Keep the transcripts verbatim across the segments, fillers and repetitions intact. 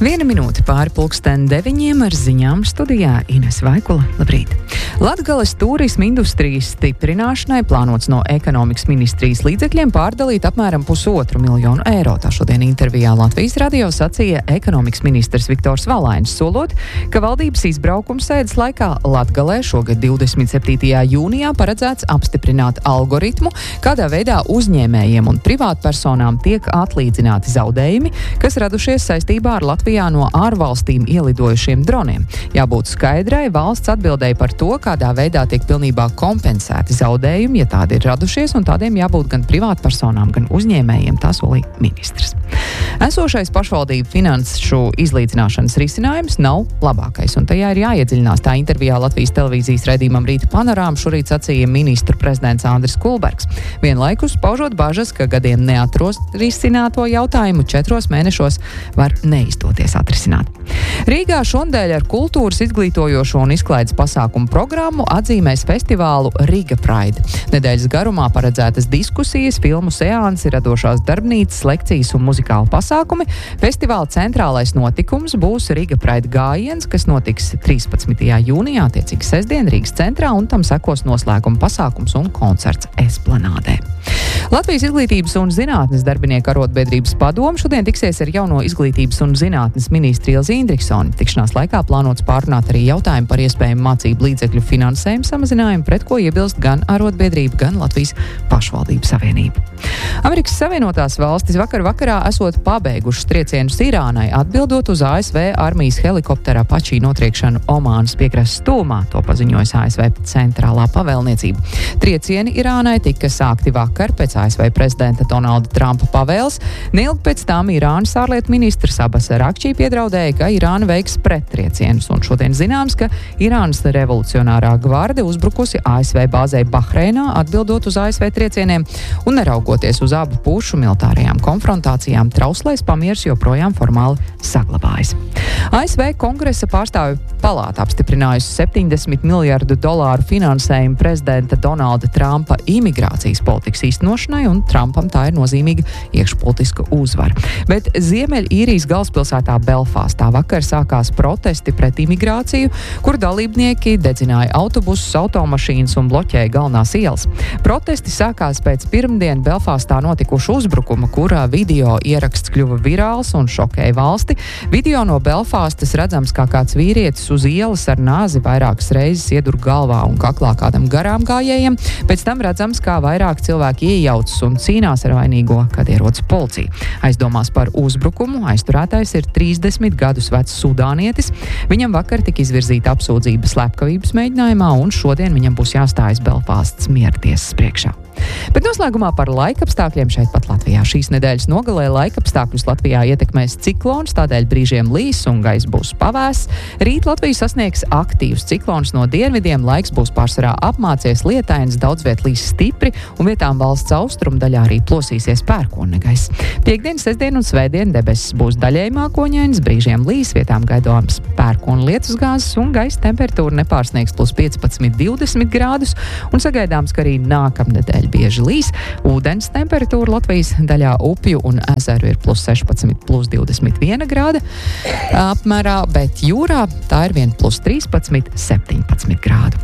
Viena minūte pāri pulksten deviņiem ar ziņām studijā Ines Vaikula. Labrīt! Latgales turisma industrijas stiprināšanai plānots no ekonomikas ministrijas līdzekļiem pārdalīt apmēram pusotru miljonu eiro. Tā šodien intervijā Latvijas radio sacīja ekonomikas ministrs Viktors Valainis, solot, ka valdības izbraukums sēdes laikā Latgalē šogad divdesmit septītajā jūnijā paredzēts apstiprināt algoritmu, kādā veidā uzņēmējiem un privātpersonām tiek atlīdzināti zaudējumi, kas radušies saistībā ar Latvijā no ārvalstīm ielidojušiem droniem. Jābūt skaidrai valsts atbildēji par to, kādā veidā tiek pilnībā kompensēti zaudējumi, ja tādi ir radušies, un tādiem jābūt gan privātpersonām, gan uzņēmējiem, tā solīja ministrs. Esošais pašvaldību finanšu izlīdzināšanas risinājums nav labākais, un tajā ir jāiedziļinās. Tā intervijā Latvijas televīzijas raidījumam Rīta panorāma šorīt sacīja ministru prezidents Andris Kulbergs. Vienlaikus paužot bažas, ka gadiem neatrost risināto jautājumu četros mēnešos var neizdoties atrisināt. Rīgā šonadēļ ar kultūras izglītojošo un izklaides pasākumu programmu atzīmēs festivālu Riga Pride. Nedēļas garumā paredzētas diskusijas, filmu seansi, radošās darbnīcas, lekcijas un muzikāli pasākumi. Festivāla centrālais notikums būs Riga Pride gājiens, kas notiks trīspadsmitajā jūnijā, attiecīgi sestdien Rīgas centrā, un tam sekos noslēguma pasākums un koncerts Esplanādē. Latvijas izglītības un zinātnes darbinieku arotbiedrības padome šodien tiksies ar jauno izglītības un zinātnes ministri Ilzi Indriksoni. Tikšanās laikā plānots pārunāt arī jautājumu par iespējamu mācību līdzekļu finansējumu samazinājumu, pret ko iebilst gan arotbiedrība, gan Latvijas pašvaldību savienība. Amerikas Savienotās valstis vakar vakarā esot pabeigušas triecienus Irānai, atbildot uz A S V armijas helikoptera Apache notriekšanu Omānas piekrastes tuvumā, to paziņojas A S V centrālā pavēlniecība. Triecieni Irānai tika sākti vakar pēc A S V prezidenta Donalda Trumpa pavēles. Neilgi pēc tām Irānas ārlietu ministrs Abbas Arakčī piedraudēja, ka Irāna veiks prettriecienus, un šodien zināms, ka Irānas revolucionārā gvarde uzbrukusi A S V bāzei Bahreinā, atbildot uz A S V triecieniem, un neraugoties uz abu pušu militārajām konfrontācijām, trauslais pamiers joprojām formāli saglabājas. A S V kongresa pārstāvju palāta apstiprinājusi septiņdesmit miljardu dolāru finansējumu prezidenta Donalda Trumpa imigrācijas politikas īstenošanai, un Trumpam tā ir nozīmīga iekšpolitiska uzvara. Bet Ziemeļīrijas galvaspilsētā Belfāstā vakar sākās protesti pret imigrāciju, kur dalībnieki dedzināja autobusus, automašīnas un bloķēja galvenās ielas. Protesti sākās pēc pirmdien Belfāstā notikuša uzbrukuma, kurā video ieraksts kļuva virāls un šokēja valsti. Video no Belfāstas redzams, kā kāds vīrietis uz ielas ar nāzi vairākas reizes iedur galvā un kaklā kādam garām gājējiem. Pēc tam redzams, kā vairāk cilvēki iejaucas un cīnās ar vainīgo, kad ierodas policija. Aizdomās par uzbrukumu aizturētais ir trīsdesmit gadus vecs sudānietis. Viņam vakar tika izvirzīta apsūdzība slepkavības mēģinājumā, un šodien viņam būs jāstājas Belfāstas miertiesas priekšā. Bet noslēgumā par laikapstākļiem šeit pat Latvijā. Šīs nedēļas nogalē laikapstākļus Latvijā ietekmēs ciklons, tādēļ brīžiem līs un gaiss būs pavēss. Rīt Latviju sasniegs aktīvs ciklons no dienvidiem, laiks būs pārsvarā apmācies, lietains, daudz viet līs stipri un vietām valsts austrumu daļā arī plosīsies pērkonnegaiss. Piektdien, sestdien un svētdien debesis būs daļēji mākoņainas, brīžiem līs, vietām gaidāms pērkona lietusgāzes un gaisa temperatūra nepārsniegs plus piecpadsmit divdesmit grādus, un sagaidāms, ka arī nākamnedēļ bieži līs. Ūdens temperatūra Latvijas daļā upju un ezeru ir plus sešpadsmit, plus divdesmit viena grāda apmērā, bet jūrā tā ir vien plus trīspadsmit, septiņpadsmit grādu.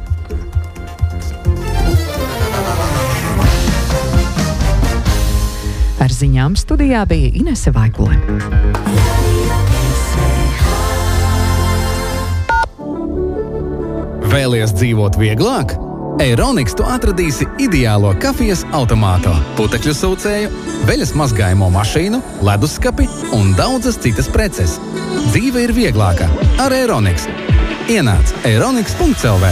Ar ziņām studijā bija Inese Vaikule. Vēlies dzīvot vieglāk? Eironiks tu atradīsi ideālo kafijas automātu, putekļu sūcēju, veļas mazgājumu mašīnu, leduskapi un daudzas citas preces. Dzīve ir vieglāka ar Eironiks. Ienāc eironiks punkts el vē.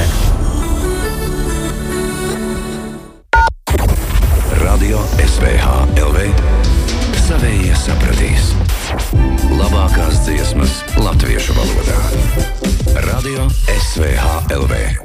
Radio es vē hā el vē. Savējie sapratīs. Labākās dziesmas latviešu valodā. Radio es vē hā el vē.